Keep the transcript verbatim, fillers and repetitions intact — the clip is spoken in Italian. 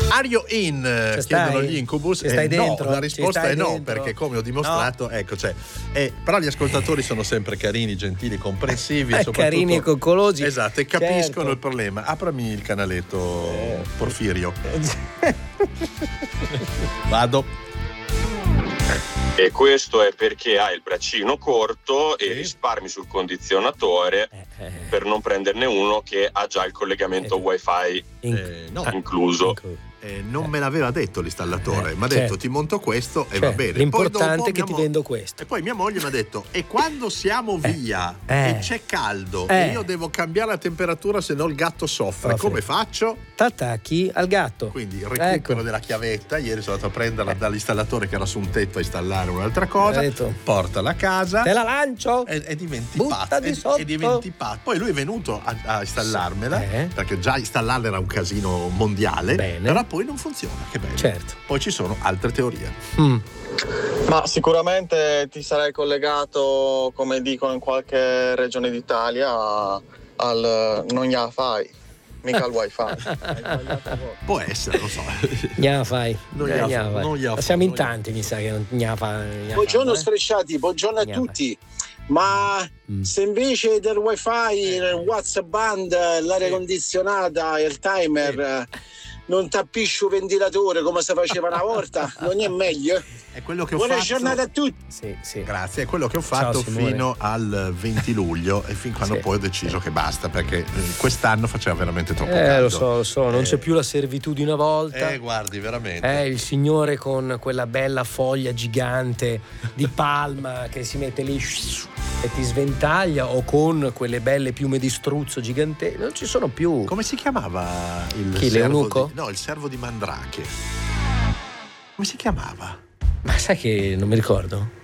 Are you in? Ci Chiedono stai? gli Incubus. Ci stai Eh, dentro? no, la Ci risposta stai è no, dentro? perché come ho dimostrato, no. ecco, cioè, eh, però gli ascoltatori sono sempre carini, gentili, comprensivi, Eh, e soprattutto carini e coccolosi. Esatto, e capiscono Certo. il problema. Aprami il canaletto, Eh. Porfirio. Vado. E questo è perché hai il braccino corto Sì. e risparmi sul condizionatore Eh, eh, per non prenderne uno che ha già il collegamento Eh. wifi in- Eh, no. incluso. Ecco. Eh, non me l'aveva detto l'installatore, Eh, mi ha certo. detto ti monto questo e Cioè, va bene. l'importante Poi dopo è che mia ti mo- vendo questo. E poi mia moglie mi ha detto e quando siamo via eh. e c'è caldo Eh. e io devo cambiare la temperatura se no il gatto soffre, Soffre. come faccio? T'attacchi al gatto. Quindi il recupero Ecco. della chiavetta, ieri sono andato a prenderla dall'installatore che era su un tetto a installare un'altra cosa, Ha detto, portala a casa te la lancio? e, e diventi Butta pazzo. di E, sotto. e diventi pazzo. Poi lui è venuto a, a installarmela, Eh. perché già installarla era un casino mondiale, Bene. però poi non funziona, che bello. Certo. Poi ci sono altre teorie. Mm. Ma sicuramente ti sarai collegato, come dicono in qualche regione d'Italia, al non gliela fai, mica al wifi. Hai sbagliato voi. Può essere, lo so. Gnà fai. Non Eh, gliela gnà fa- fai. non gliela fa- Siamo in non gliela- tanti, mi sa che non gnà fa. gnà Buongiorno fanno, eh. strisciati, buongiorno a Gnà tutti. Ma Mm. se invece del wifi, il WhatsApp band, l'aria Sì. condizionata e il timer eh, non tappisci un ventilatore come si faceva una volta, non è meglio? È quello che ho Buona fatto. giornata a tutti. Sì, sì. Grazie, è quello che ho Ciao, fatto Simone. fino al venti luglio e fin quando Sì. poi ho deciso che basta perché eh, quest'anno faceva veramente troppo Eh, caldo. lo so, lo so, non Eh, c'è più la servitù di una volta. Eh, guardi, veramente. Eh, il signore con quella bella foglia gigante di palma che si mette lì e ti sventaglia, o con quelle belle piume di struzzo gigante, non ci sono più. Come si chiamava il Chi, servo l'eunuco? di, no, il servo di Mandrake? Come si chiamava? Ma sai che non mi ricordo?